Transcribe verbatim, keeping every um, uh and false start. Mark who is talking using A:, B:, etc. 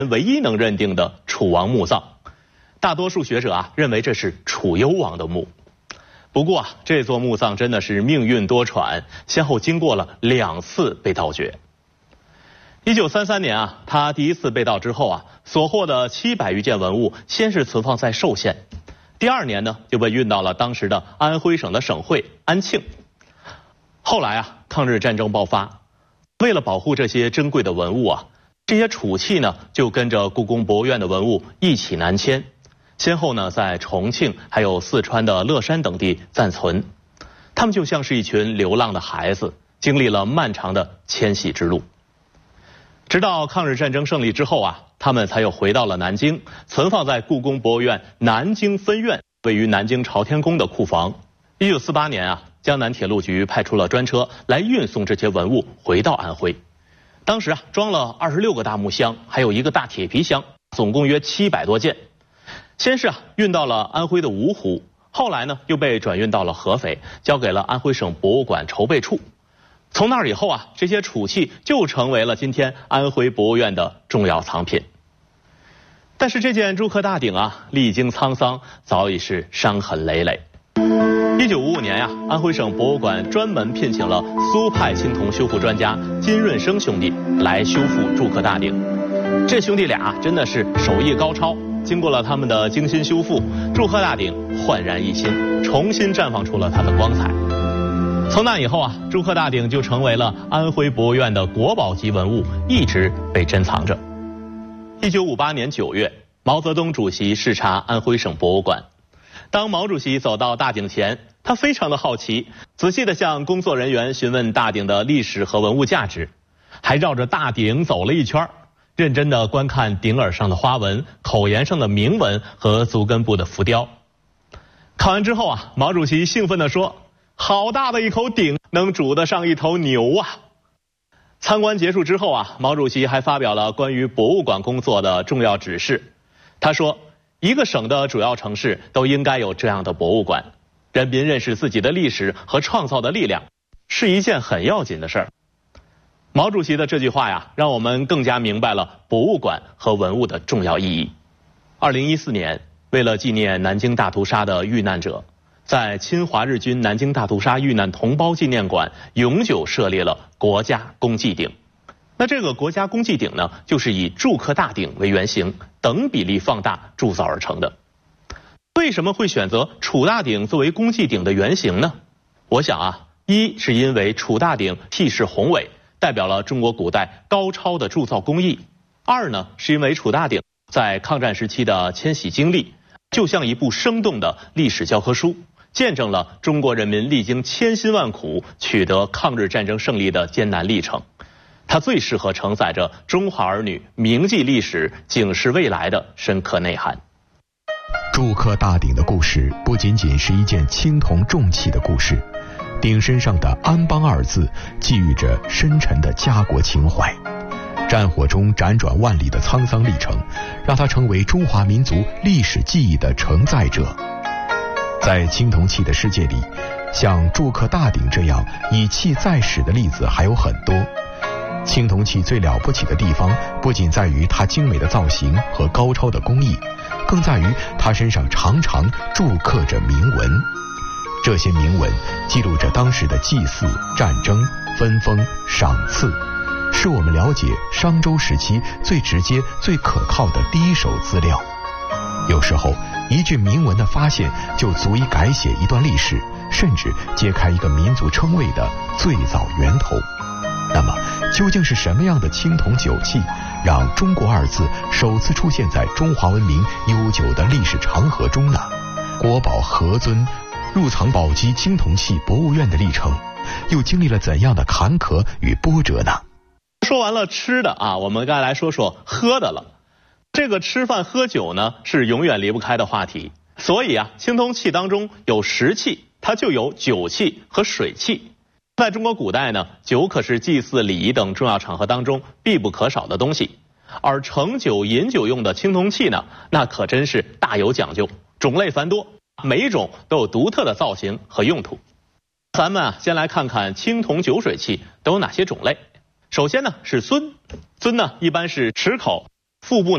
A: 唯一能认定的楚王墓葬。大多数学者啊认为这是楚幽王的墓。不过啊，这座墓葬真的是命运多舛，先后经过了两次被盗掘。一九三三年啊，他第一次被盗之后啊，所获的七百余件文物，先是存放在寿县，第二年呢就被运到了当时的安徽省的省会安庆。后来啊，抗日战争爆发，为了保护这些珍贵的文物啊，这些楚器呢就跟着故宫博物院的文物一起南迁，先后呢在重庆还有四川的乐山等地暂存。他们就像是一群流浪的孩子，经历了漫长的迁徙之路。直到抗日战争胜利之后啊，他们才又回到了南京，存放在故宫博物院南京分院位于南京朝天宫的库房。一九四八年啊，江南铁路局派出了专车来运送这些文物回到安徽。当时啊，装了二十六个大木箱，还有一个大铁皮箱，总共约七百多件。先是啊运到了安徽的芜湖，后来呢又被转运到了合肥，交给了安徽省博物馆筹备处。从那儿以后啊，这些楚器就成为了今天安徽博物院的重要藏品。但是这件祝贺大鼎啊，历经沧桑，早已是伤痕累累。一九五五年呀、啊，安徽省博物馆专门聘请了苏派青铜修复专家金润生兄弟来修复祝贺大鼎。这兄弟俩真的是手艺高超，经过了他们的精心修复，祝贺大鼎焕然一新，重新绽放出了它的光彩。从那以后啊，祝贺大鼎就成为了安徽博物院的国宝级文物，一直被珍藏着。一九五八年九月，毛泽东主席视察安徽省博物馆。当毛主席走到大鼎前，他非常的好奇，仔细地向工作人员询问大鼎的历史和文物价值，还绕着大鼎走了一圈，认真地观看鼎耳上的花纹、口沿上的铭文和足根部的浮雕。看完之后啊，毛主席兴奋地说：“好大的一口鼎，能煮得上一头牛啊！”参观结束之后啊，毛主席还发表了关于博物馆工作的重要指示。他说，一个省的主要城市都应该有这样的博物馆，人民认识自己的历史和创造的力量，是一件很要紧的事儿。毛主席的这句话呀，让我们更加明白了博物馆和文物的重要意义。二零一四年，为了纪念南京大屠杀的遇难者，在侵华日军南京大屠杀遇难同胞纪念馆永久设立了国家公祭鼎。那这个国家公祭鼎呢，就是以祝贺大鼎为原型，等比例放大铸造而成的。为什么会选择楚大鼎作为公祭鼎的原型呢？我想啊，一是因为楚大鼎气势宏伟，代表了中国古代高超的铸造工艺；二呢，是因为楚大鼎在抗战时期的迁徙经历，就像一部生动的历史教科书，见证了中国人民历经千辛万苦取得抗日战争胜利的艰难历程。它最适合承载着中华儿女铭记历史、警示未来的深刻内涵。
B: 祝贺大鼎的故事不仅仅是一件青铜重器的故事，鼎身上的安邦二字寄予着深沉的家国情怀。战火中辗转万里的沧桑历程，让它成为中华民族历史记忆的承载者。在青铜器的世界里，像祝贺大鼎这样以器在史的例子还有很多。青铜器最了不起的地方，不仅在于它精美的造型和高超的工艺，更在于它身上常常铸刻着铭文。这些铭文记录着当时的祭祀、战争、分封、赏赐，是我们了解商周时期最直接、最可靠的第一手资料。有时候，一句铭文的发现就足以改写一段历史，甚至揭开一个民族称谓的最早源头。那么，究竟是什么样的青铜酒器，让中国二字首次出现在中华文明悠久的历史长河中呢？国宝何尊入藏宝鸡青铜器博物院的历程，又经历了怎样的坎坷与波折呢？
A: 说完了吃的啊，我们该来说说喝的了。这个吃饭喝酒呢，是永远离不开的话题。所以啊，青铜器当中有食器，它就有酒器和水器。在中国古代呢，酒可是祭祀、礼仪等重要场合当中必不可少的东西，而盛酒、饮酒用的青铜器呢，那可真是大有讲究，种类繁多，每一种都有独特的造型和用途。咱们啊，先来看看青铜酒水器都有哪些种类。首先呢是尊，尊呢一般是齿口，腹部